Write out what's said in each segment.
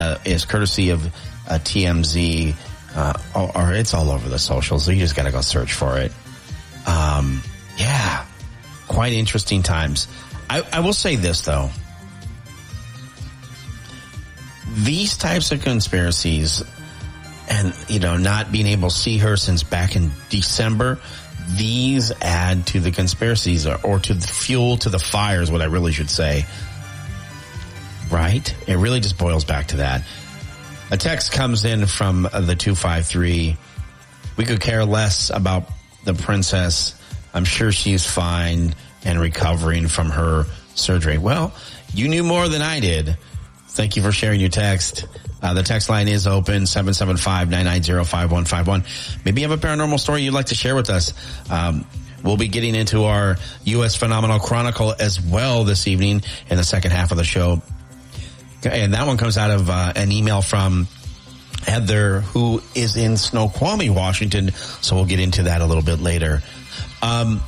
is courtesy of TMZ, or it's all over the socials, so you just got to go search for it. Yeah, quite interesting times. I will say this, though. These types of conspiracies and, not being able to see her since back in December, these add to the conspiracies or to the fuel to the fire is what I really should say. Right? It really just boils back to that. A text comes in from the 253. We could care less about the princess. I'm sure she's fine and recovering from her surgery. Well, you knew more than I did. Thank you for sharing your text. The text line is open, 775-990-5151. Maybe you have a paranormal story you'd like to share with us. We'll be getting into our U.S. Phenomenal Chronicle as well this evening in the second half of the show. And that one comes out of an email from Heather, who is in Snoqualmie, Washington. So we'll get into that a little bit later. To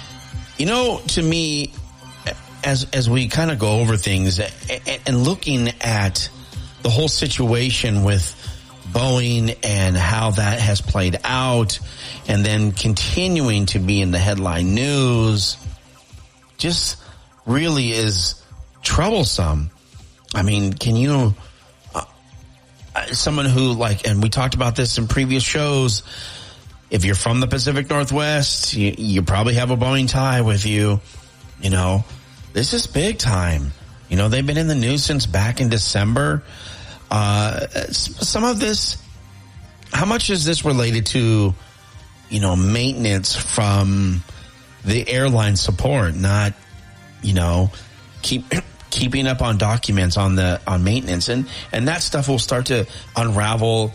me, as we kind of go over things and looking at the whole situation with Boeing and how that has played out and then continuing to be in the headline news just really is troublesome. I mean, can you, someone who and we talked about this in previous shows, if you're from the Pacific Northwest, you probably have a Boeing tie with you, this is big time. They've been in the news since back in December. Some of this, how much is this related to, maintenance from the airline support, not, keeping up on documents on maintenance, and that stuff will start to unravel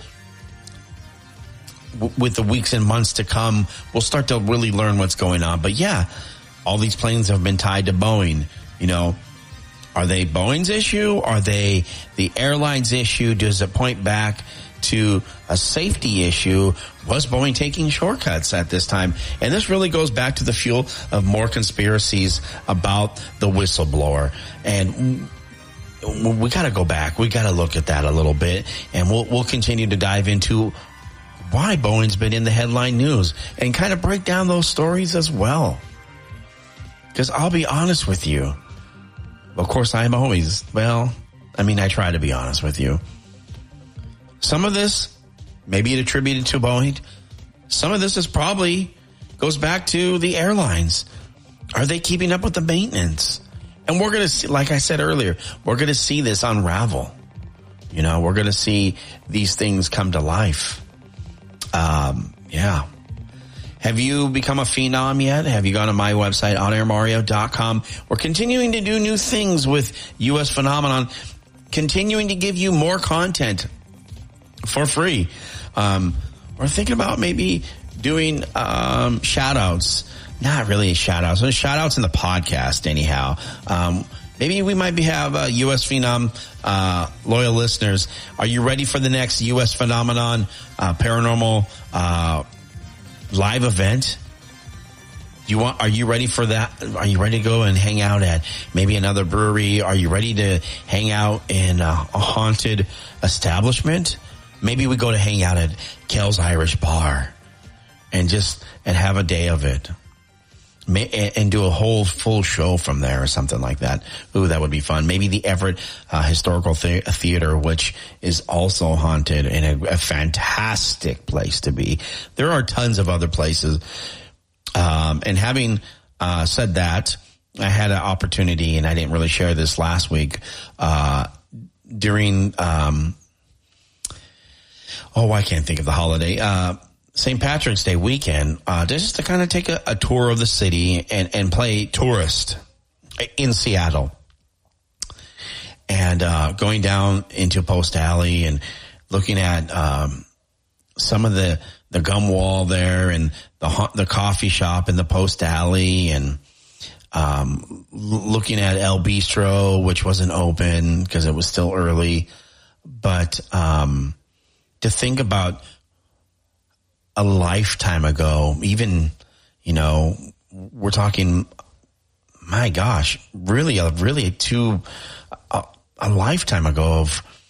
with the weeks and months to come. We'll start to really learn what's going on. But yeah, all these planes have been tied to Boeing. Are they Boeing's issue? Are they the airline's issue? Does it point back to a safety issue? Was Boeing taking shortcuts at this time? And this really goes back to the fuel of more conspiracies about the whistleblower. And we got to go back. We got to look at that a little bit. And we'll continue to dive into why Boeing's been in the headline news and kind of break down those stories as well. Because I'll be honest with you. Of course, I'm always, I try to be honest with you. Some of this, maybe it attributed to Boeing. Some of this is probably goes back to the airlines. Are they keeping up with the maintenance? And we're going to see, like I said earlier, we're going to see this unravel. We're going to see these things come to life. Yeah. Have you become a phenom yet? Have you gone to my website, onairmario.com? We're continuing to do new things with U.S. Phenomenon, continuing to give you more content for free. We're thinking about maybe doing shout-outs. Not really shout-outs. Shout-outs in the podcast, anyhow. Maybe we might have U.S. Phenom loyal listeners. Are you ready for the next U.S. Phenomenon paranormal live event? Are you ready for that? Are you ready to go and hang out at maybe another brewery? Are you ready to hang out in a haunted establishment? Maybe we go to hang out at Kel's Irish Bar and have a day of it. And do a whole full show from there or something like that. Ooh, that would be fun. Maybe the Everett Historical Theater, which is also haunted and a fantastic place to be. There are tons of other places. And having said that, I had an opportunity, and I didn't really share this last week, during, I can't think of the holiday, St. Patrick's Day weekend, just to kind of take a tour of the city and play tourist in Seattle. And going down into Post Alley and looking at some of the gum wall there and the coffee shop in the Post Alley, and looking at El Bistro, which wasn't open because it was still early. But to think about a lifetime ago, even, we're talking, my gosh, a lifetime ago of